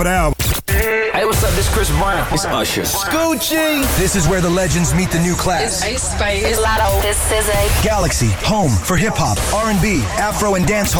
album. Hey, what's up? This is Chris Brown. It's Usher. Scoochie. This is where the legends meet the new class. It's Ace Space. It's Lotto. It's SZA. Galaxy, home for hip-hop, R&B, Afro, and dancehall.